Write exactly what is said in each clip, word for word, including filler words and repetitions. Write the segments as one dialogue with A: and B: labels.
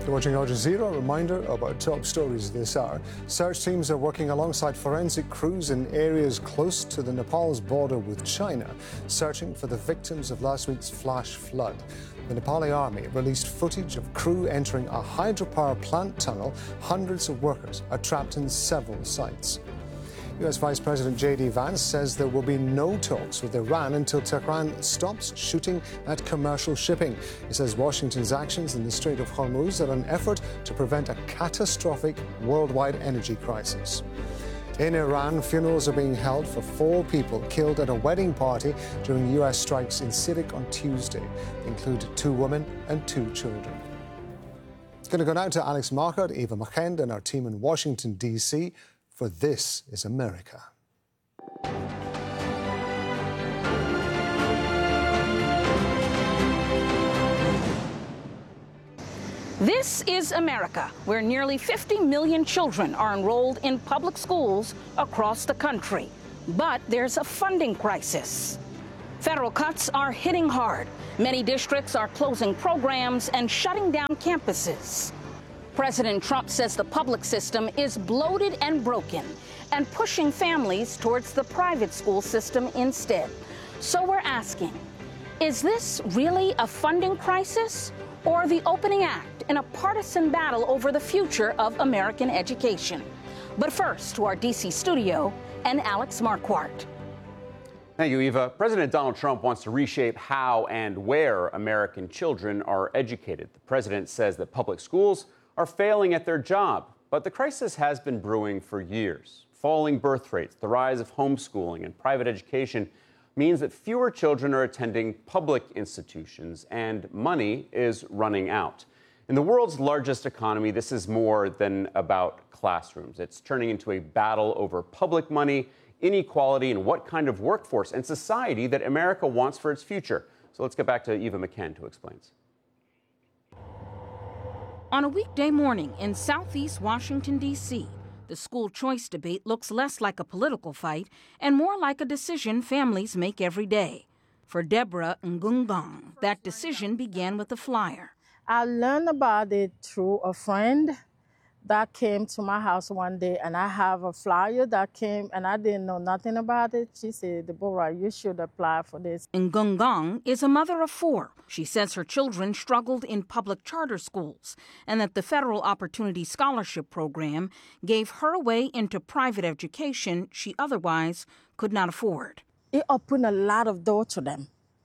A: You're watching Al Jazeera. A reminder of our top stories this hour. Search teams are working alongside forensic crews in areas close to the Nepal's border with China, searching for the victims of last week's flash flood. The Nepali army released footage of crew entering a hydropower plant tunnel. Hundreds of workers are trapped in several sites. U S Vice President J D Vance says there will be no talks with Iran until Tehran stops shooting at commercial shipping. He says Washington's actions in the Strait of Hormuz are an effort to prevent a catastrophic worldwide energy crisis. In Iran, funerals are being held for four people killed at a wedding party during U S strikes in Sirik on Tuesday. They include two women and two children. It's going to go now to Alex Marquardt, Eva Machend, and our team in Washington, D C for This is America.
B: This is America, where nearly fifty million children are enrolled in public schools across the country. But there's a funding crisis. Federal cuts are hitting hard. Many districts are closing programs and shutting down campuses. President Trump says the public system is bloated and broken and pushing families towards the private school system instead. So we're asking, is this really a funding crisis or the opening act in a partisan battle over the future of American education? But first, to our D C studio and Alex Marquardt.
C: Thank you, Eva. President Donald Trump wants to reshape how and where American children are educated. The president says that public schools are failing at their job, but the crisis has been brewing for years. Falling birth rates, the rise of homeschooling and private education means that fewer children are attending public institutions and money is running out. In the world's largest economy, this is more than about classrooms. It's turning into a battle over public money, inequality, and what kind of workforce and society that America wants for its future. So let's get back to Eva Machend, who explains.
B: On a weekday morning in southeast Washington, D C, the school choice debate looks less like a political fight and more like a decision families make every day. For Deborah Ngungang, that decision began with a flyer.
D: I learned about it through a friend that came to my house one day, and I have a flyer that came, and I didn't know nothing about it. She said, Deborah, you should apply for this.
B: Ngungang is a mother of four. She says her children struggled in public charter schools and that the Federal Opportunity Scholarship Program gave her a way into private education she otherwise could not afford.
D: It opened a lot of doors to them,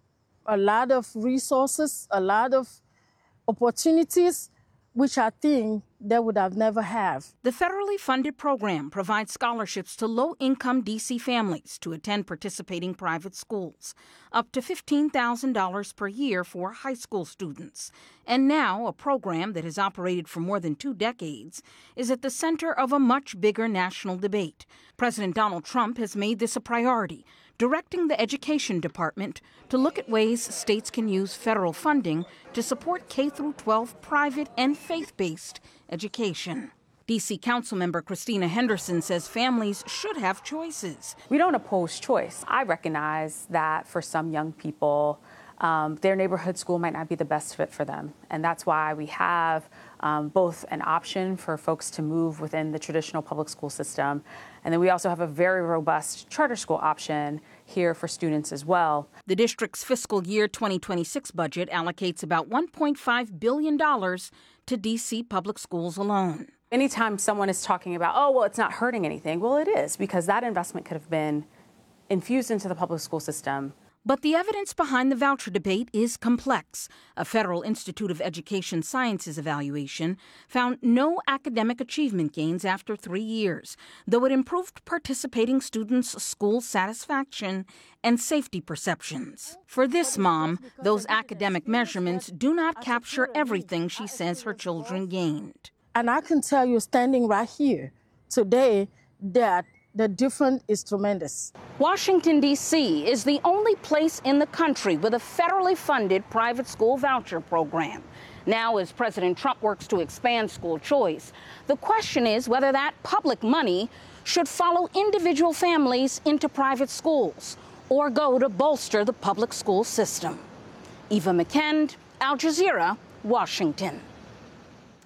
D: a lot of resources, a lot of opportunities, which I think they would have never have.
B: The federally funded program provides scholarships to low-income D C families to attend participating private schools, up to fifteen thousand dollars per year for high school students. And now, a program that has operated for more than two decades is at the center of a much bigger national debate. President Donald Trump has made this a priority, directing the Education Department to look at ways states can use federal funding to support K through twelve private and faith-based education. D C Councilmember Christina Henderson says families should have choices.
E: We don't oppose choice. I recognize that for some young people, um, their neighborhood school might not be the best fit for them. And that's why we have um, both an option for folks to move within the traditional public school system. And then we also have a very robust charter school option here for students as well.
B: The district's fiscal year twenty twenty-six budget allocates about one point five billion dollars to D C public schools alone.
E: Anytime someone is talking about, oh, well, it's not hurting anything, well, it is, because that investment could have been infused into the public school system.
B: But the evidence behind the voucher debate is complex. A Federal Institute of Education Sciences evaluation found no academic achievement gains after three years, though it improved participating students' school satisfaction and safety perceptions. For this mom, those academic measurements do not capture everything she says her children gained.
D: And I can tell you, standing right here today, that the difference is tremendous.
B: Washington, D C is the only place in the country with a federally funded private school voucher program. Now, as President Trump works to expand school choice, the question is whether that public money should follow individual families into private schools or go to bolster the public school system. Eva Machend, Al Jazeera, Washington.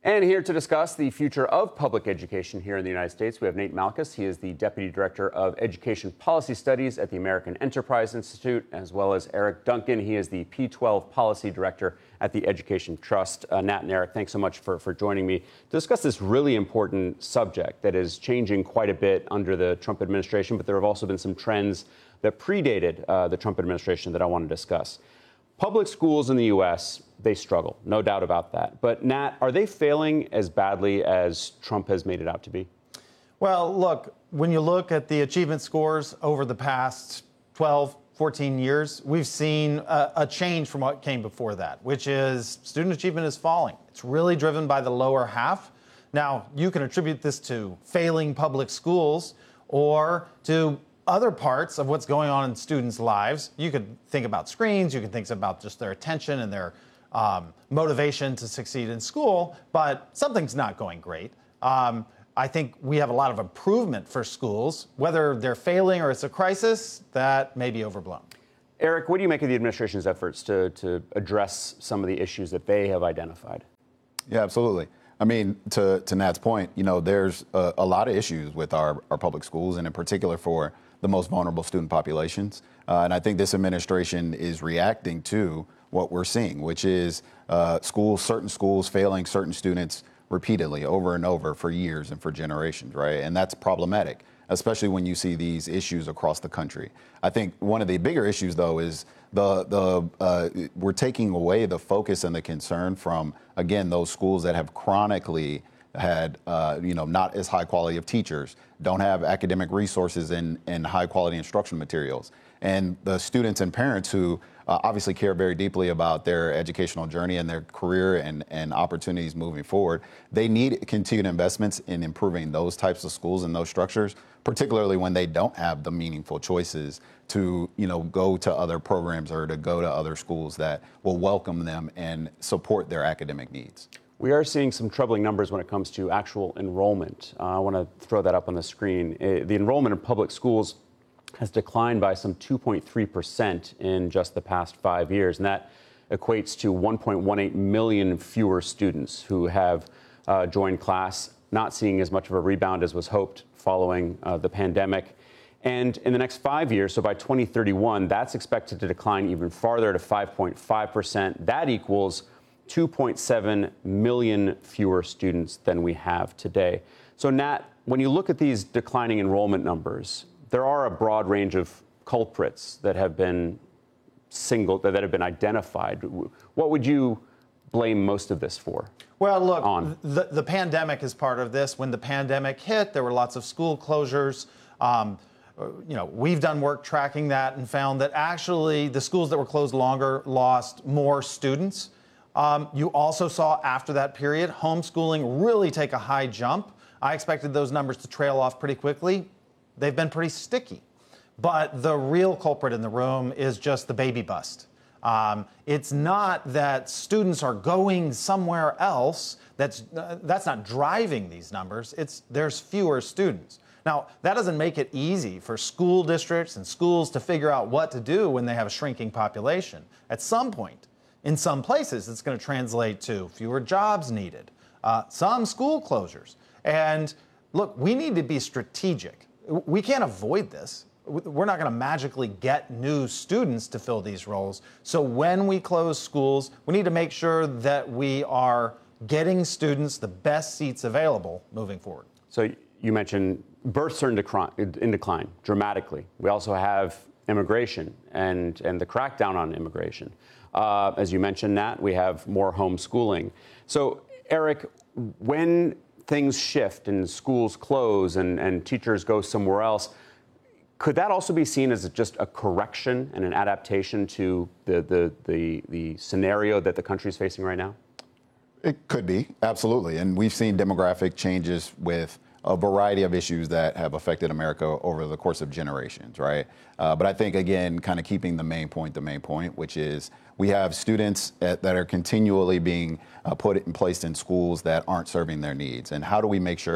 C: And here to discuss the future of public education here in the United States, we have Nate Malkus. He is the Deputy Director of Education Policy Studies at the American Enterprise Institute, as well as Eric Duncan. He is the P twelve Policy Director at the Education Trust. Uh, Nat and Eric, thanks so much for, for joining me to discuss this really important subject that is changing quite a bit under the Trump administration, but there have also been some trends that predated uh, the Trump administration that I want to discuss. Public schools in the U S, they struggle, no doubt about that. But Nat, are they failing as badly as Trump has made it out to be?
F: Well, look, when you look at the achievement scores over the past twelve, fourteen years, we've seen a, a change from what came before that, which is student achievement is falling. It's really driven by the lower half. Now, you can attribute this to failing public schools or to other parts of what's going on in students' lives. You could think about screens, you could think about just their attention and their um, motivation to succeed in school, but something's not going great. Um, I think we have a lot of improvement for schools. Whether they're failing or it's a crisis, that may be overblown.
C: Eric, what do you make of the administration's efforts to, to address some of the issues that they have identified?
G: Yeah, absolutely. I mean, to, to Nat's point, you know, there's a, a lot of issues with our, our public schools, and in particular for the most vulnerable student populations. Uh, and I think this administration is reacting to what we're seeing, which is uh, schools, certain schools failing certain students repeatedly over and over for years and for generations, right? And that's problematic, especially when you see these issues across the country. I think one of the bigger issues, though, is the the uh, we're taking away the focus and the concern from, again, those schools that have chronically had, uh, you know, not as high quality of teachers, don't have academic resources and, and high quality instruction materials. And the students and parents who uh, obviously care very deeply about their educational journey and their career and, and opportunities moving forward, they need continued investments in improving those types of schools and those structures, particularly when they don't have the meaningful choices to, you know, go to other programs or to go to other schools that will welcome them and support their academic needs.
C: We are seeing some troubling numbers when it comes to actual enrollment. Uh, I want to throw that up on the screen. Uh, the enrollment in public schools has declined by some two point three percent in just the past five years, and that equates to one point one eight million fewer students who have uh, joined class, not seeing as much of a rebound as was hoped following uh, the pandemic. And in the next five years, so by twenty thirty-one, that's expected to decline even farther to five point five percent. That equals two point seven million fewer students than we have today. So, Nat, when you look at these declining enrollment numbers, there are a broad range of culprits that have been singled, that have been identified. What would you blame most of this for?
F: Well, look,
C: on?
F: The, the pandemic is part of this. When the pandemic hit, there were lots of school closures. Um, you know, we've done work tracking that and found that actually the schools that were closed longer lost more students. Um, you also saw after that period, homeschooling really take a high jump. I expected those numbers to trail off pretty quickly. They've been pretty sticky. But the real culprit in the room is just the baby bust. Um, it's not that students are going somewhere else. That's, uh, that's not driving these numbers. It's there's fewer students. Now, that doesn't make it easy for school districts and schools to figure out what to do when they have a shrinking population. At some point, in some places, it's going to translate to fewer jobs needed, uh, some school closures. And look, we need to be strategic. We can't avoid this. We're not going to magically get new students to fill these roles. So when we close schools, we need to make sure that we are getting students the best seats available moving forward.
C: So you mentioned births are in decline, in decline dramatically. We also have immigration and, and the crackdown on immigration. Uh, as you mentioned, Nat, we have more homeschooling. So, Eric, when things shift and schools close and, and teachers go somewhere else, could that also be seen as just a correction and an adaptation to the, the, the, the scenario that the country is facing right now?
G: It could be, absolutely. And we've seen demographic changes with a variety of issues that have affected America over the course of generations, right? Uh, but I think, again, kind of keeping the main point the main point, which is we have students at, that are continually being uh, put and placed in schools that aren't serving their needs. And how do we make sure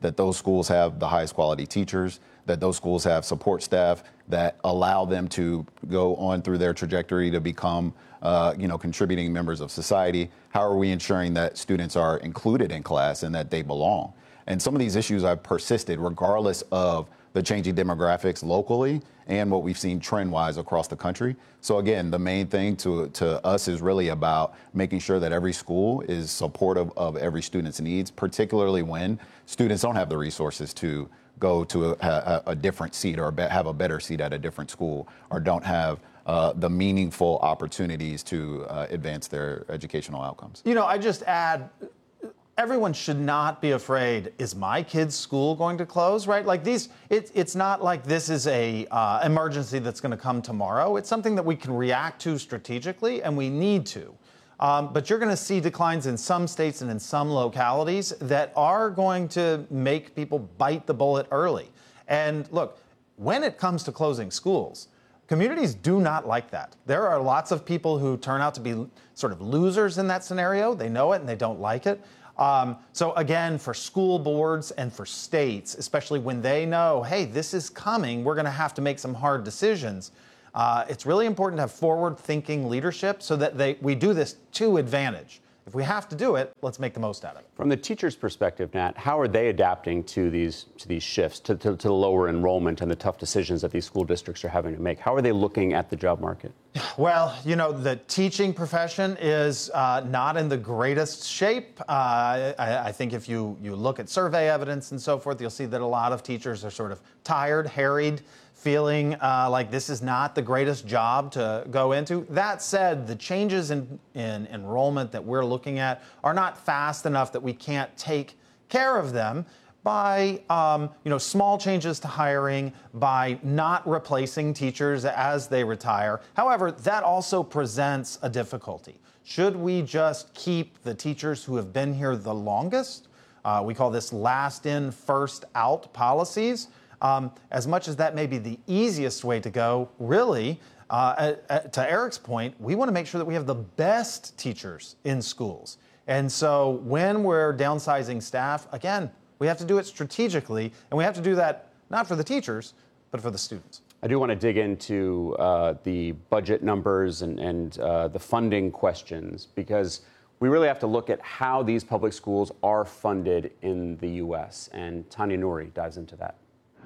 G: that those schools have the highest quality teachers, that those schools have support staff that allow them to go on through their trajectory to become, uh, you know, contributing members of society? How are we ensuring that students are included in class and that they belong? And some of these issues have persisted regardless of the changing demographics locally and what we've seen trend-wise across the country. So again, the main thing to, to us is really about making sure that every school is supportive of every student's needs, particularly when students don't have the resources to go to a, a, a different seat or have a better seat at a different school, or don't have uh, the meaningful opportunities to uh, advance their educational outcomes.
F: You know, I just add, everyone should not be afraid, is my kid's school going to close, right? Like these, it, it's not like this is a uh, emergency that's going to come tomorrow. It's something that we can react to strategically, and we need to. Um, but you're going to see declines in some states and in some localities that are going to make people bite the bullet early. And look, when it comes to closing schools, communities do not like that. There are lots of people who turn out to be sort of losers in that scenario. They know it and they don't like it. Um, so again, for school boards and for states, especially when they know, hey, this is coming, we're going to have to make some hard decisions. Uh, it's really important to have forward-thinking leadership so that they, we do this to advantage. If we have to do it, let's make the most out of it.
C: From the teacher's perspective, Nat, how are they adapting to these to these shifts, to, to, to the lower enrollment and the tough decisions that these school districts are having to make? How are they looking at the job market?
F: Well, you know, the teaching profession is uh, not in the greatest shape. Uh, I, I think if you, you look at survey evidence and so forth, you'll see that a lot of teachers are sort of tired, harried, feeling uh, like this is not the greatest job to go into. That said, the changes in, in enrollment that we're looking at are not fast enough that we can't take care of them by um, you know, small changes to hiring, by not replacing teachers as they retire. However, that also presents a difficulty. Should we just keep the teachers who have been here the longest? Uh, we call this last in, first out policies. Um, as much as that may be the easiest way to go, really, uh, at, at, to Eric's point, we want to make sure that we have the best teachers in schools. And so when we're downsizing staff, again, we have to do it strategically, and we have to do that not for the teachers, but for the students.
C: I do want to dig into uh, the budget numbers and, and uh, the funding questions, because we really have to look at how these public schools are funded in the U S, and Tanya Nouri dives into that.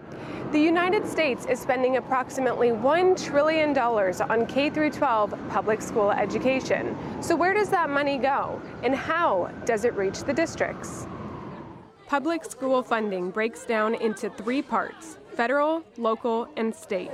H: The United States is spending approximately one trillion dollars on K through twelve public school education. So where does that money go, and how does it reach the districts? Public school funding breaks down into three parts: federal, local, and state.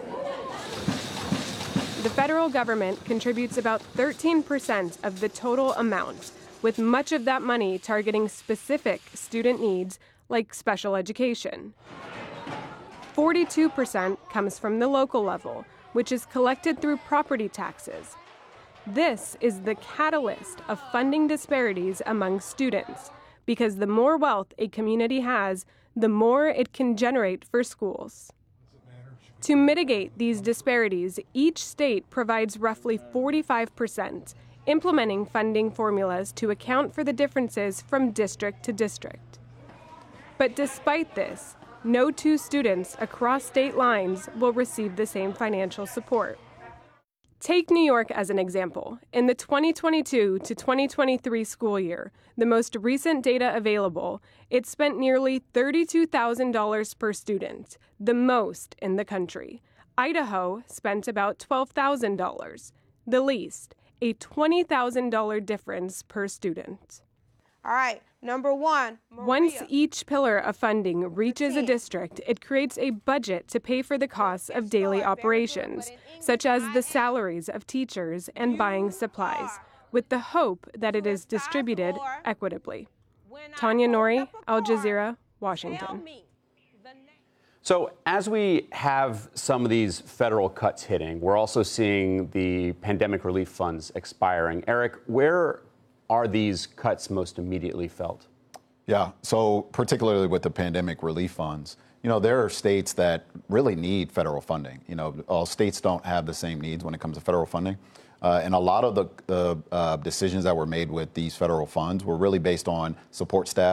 H: The federal government contributes about thirteen percent of the total amount, with much of that money targeting specific student needs like special education. forty-two percent comes from the local level, which is collected through property taxes. This is the catalyst of funding disparities among students, because the more wealth a community has, the more it can generate for schools. To mitigate these disparities, each state provides roughly forty-five percent, implementing funding formulas to account for the differences from district to district. But despite this, no two students across state lines will receive the same financial support. Take New York as an example. In the twenty twenty-two to twenty twenty-three school year, the most recent data available, it spent nearly thirty-two thousand dollars per student, the most in the country. Idaho spent about twelve thousand dollars, the least, a twenty thousand dollars difference per student.
I: All right, number one. Maria.
H: Once each pillar of funding reaches a district, it creates a budget to pay for the costs of daily operations, such as the salaries of teachers and buying supplies, with the hope that it is distributed equitably. Tanya Nouri, Al Jazeera, Washington.
C: So as we have some of these federal cuts hitting, we're also seeing the pandemic relief funds expiring. Eric, where are these cuts most immediately felt?
G: Yeah, so particularly with the pandemic relief funds, you know, there are states that really need federal funding. You know, all states don't have the same needs when it comes to federal funding. Uh, and a lot of the, the uh, decisions that were made with these federal funds were really based on support staff,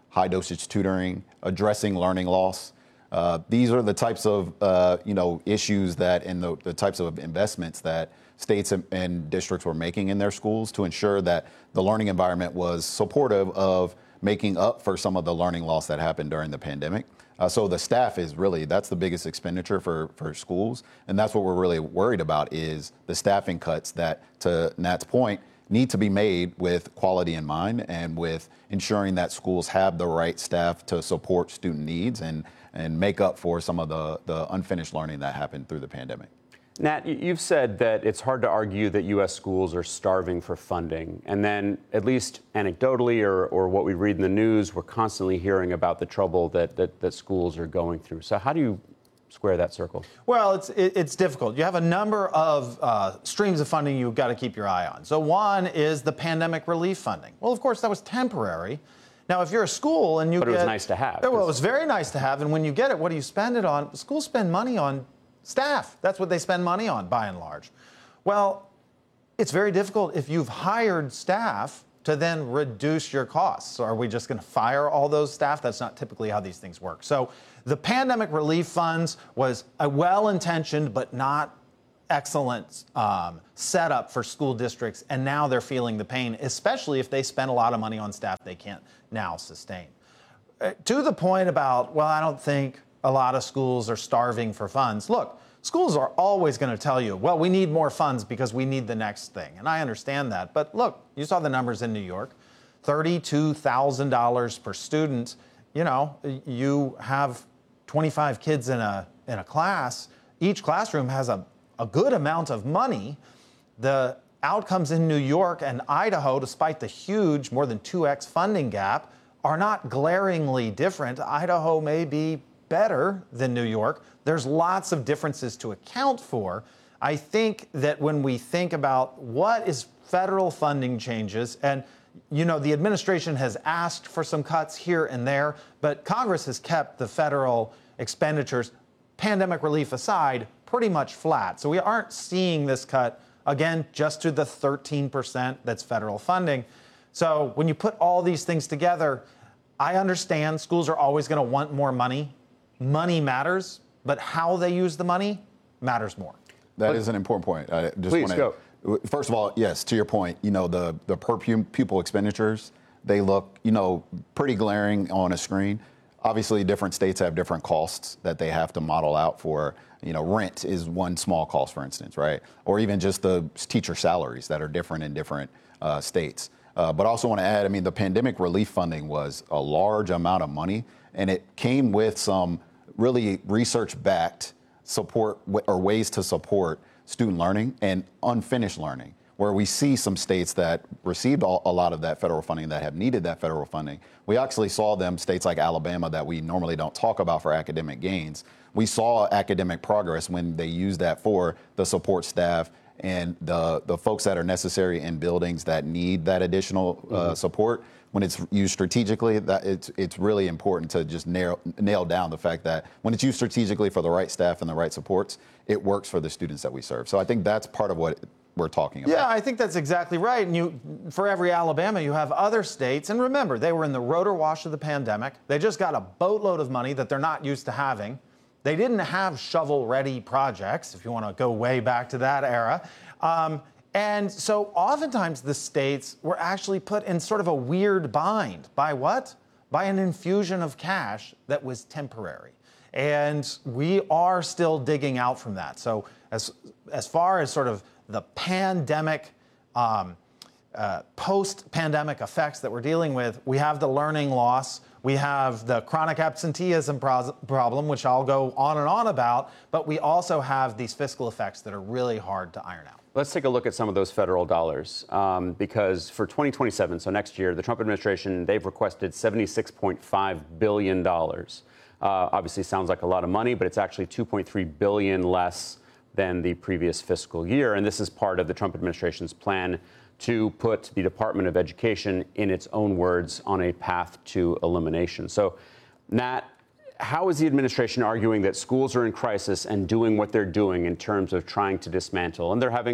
G: high dosage tutoring, addressing learning loss. Uh, these are the types of uh, you know issues that and the, the types of investments that states and, and districts were making in their schools to ensure that the learning environment was supportive of making up for some of the learning loss that happened during the pandemic. Uh, so the staff is really, that's the biggest expenditure for, for schools. And that's what we're really worried about is the staffing cuts that, to Nat's point, need to be made with quality in mind and with ensuring that schools have the right staff to support student needs and, and make up for some of the, the unfinished learning that happened through the pandemic.
C: Nat, you've said that it's hard to argue that U S schools are starving for funding. And then, at least anecdotally or, or what we read in the news, we're constantly hearing about the trouble that, that, that schools are going through. So how do you square that circle?
F: Well, it's it, it's difficult. You have a number of uh, streams of funding you've got to keep your eye on. So one is the pandemic relief funding. Well, of course, that was temporary. Now, if you're a school and you
C: but
F: get...
C: But it was nice to have.
F: Well, it was very nice to have. And when you get it, what do you spend it on? Schools spend money on staff. That's what they spend money on, by and large. Well, it's very difficult if you've hired staff to then reduce your costs. So are we just going to fire all those staff? That's not typically how these things work. So the pandemic relief funds was a well-intentioned but not excellent um, setup for school districts, and now they're feeling the pain, especially if they spend a lot of money on staff they can't now sustain. Uh, to the point about, well, I don't think a lot of schools are starving for funds. Look, schools are always going to tell you, well, we need more funds because we need the next thing. And I understand that. But look, you saw the numbers in New York, thirty-two thousand dollars per student. You know, you have twenty-five kids in a in a class. Each classroom has a, a good amount of money. The outcomes in New York and Idaho, despite the huge, more than two x funding gap, are not glaringly different. Idaho may be better than New York. There's lots of differences to account for. I think that when we think about what is federal funding changes, and you know, the administration has asked for some cuts here and there, but Congress has kept the federal expenditures, pandemic relief aside, pretty much flat. So we aren't seeing this cut, again, just to the thirteen percent that's federal funding. So when you put all these things together, I understand schools are always going to want more money. Money matters, but how they use the money matters more.
G: That is an important point. I just
C: Please
G: wanna,
C: go.
G: First of all, yes, to your point, you know, the, the per pupil expenditures, they look, you know, pretty glaring on a screen. Obviously, different states have different costs that they have to model out for. You know, rent is one small cost, for instance, right? Or even just the teacher salaries that are different in different uh, states. Uh, but I also want to add, I mean, the pandemic relief funding was a large amount of money, and it came with some really research-backed support or ways to support student learning and unfinished learning, where we see some states that received all, a lot of that federal funding that have needed that federal funding. We actually saw them, states like Alabama that we normally don't talk about for academic gains. We saw academic progress when they used that for the support staff and the, the folks that are necessary in buildings that need that additional uh, mm-hmm. support. When it's used strategically, that it's it's really important to just nail nail down the fact that when it's used strategically for the right staff and the right supports, it works for the students that we serve. So I think that's part of what we're talking about.
F: Yeah, I think that's exactly right. And you, for every Alabama, you have other states. And remember, they were in the rotor wash of the pandemic. They just got a boatload of money that they're not used to having. They didn't have shovel-ready projects, if you want to go way back to that era. Um, And so oftentimes the states were actually put in sort of a weird bind. By what? By an infusion of cash that was temporary. And we are still digging out from that. So as, as far as sort of the pandemic, um, uh, post-pandemic effects that we're dealing with, we have the learning loss. We have the chronic absenteeism pro- problem, which I'll go on and on about. But we also have these fiscal effects that are really hard to iron out.
C: Let's take a look at some of those federal dollars, um, because for twenty twenty-seven, so next year, the Trump administration, they've requested seventy-six point five billion dollars. Uh, obviously sounds like a lot of money, but it's actually two point three billion dollars less than the previous fiscal year. And this is part of the Trump administration's plan to put the Department of Education, in its own words, on a path to elimination. So, Nat, how is the administration arguing that schools are in crisis and doing what they're doing in terms of trying to dismantle? And they're having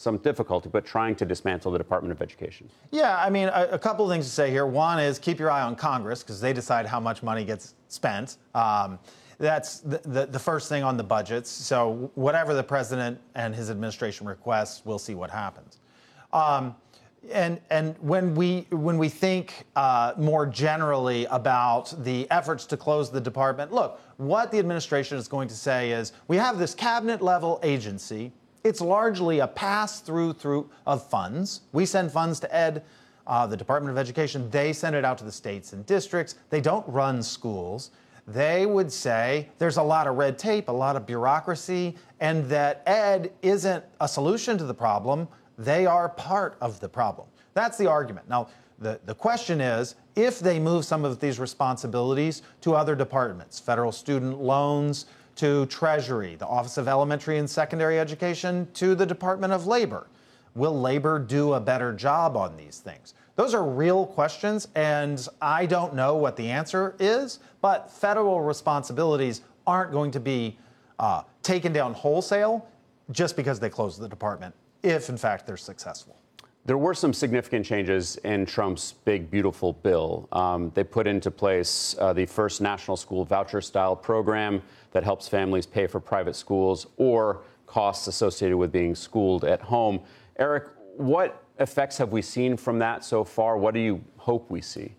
C: some difficulty, but trying to dismantle the Department of Education.
F: Yeah, I mean, a, a couple of things to say here. One is keep your eye on Congress, because they decide how much money gets spent. Um, that's the, the, the first thing on the budgets. So whatever the president and his administration requests, we'll see what happens. Um, And and when we when we think uh, more generally about the efforts to close the department, look, what the administration is going to say is we have this cabinet level agency. It's largely a pass through through of funds. We send funds to Ed, uh, the Department of Education. They send it out to the states and districts. They don't run schools. They would say there's a lot of red tape, a lot of bureaucracy, and that Ed isn't a solution to the problem. They are part of the problem. That's the argument. Now, the, the question is, if they move some of these responsibilities to other departments, federal student loans to Treasury, the Office of Elementary and Secondary Education to the Department of Labor, will labor do a better job on these things? Those are real questions, and I don't know what the answer is, but federal responsibilities aren't going to be uh, taken down wholesale just because they close the department, if in fact they're successful.
C: There were some significant changes in Trump's big, beautiful bill. Um, they put into place uh, the first national school voucher-style program that helps families pay for private schools or costs associated with being schooled at home. Eric, what effects have we seen from that so far? What do you hope we see?